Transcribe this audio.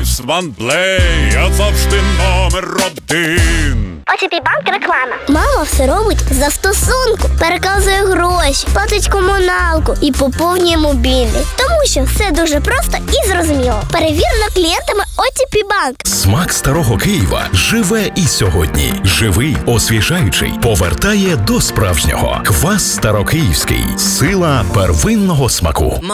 Липс Ван Плей, я завжди №1. ОТП Банк реклама. Мама все робить за стосунку. Переказує гроші, платить комуналку і поповнює мобільний. Тому що все дуже просто і зрозуміло. Перевірено клієнтами ОТП Банк. Смак старого Києва живе і сьогодні. Живий, освіжаючий, повертає до справжнього. Квас Старокиївський. Сила первинного смаку.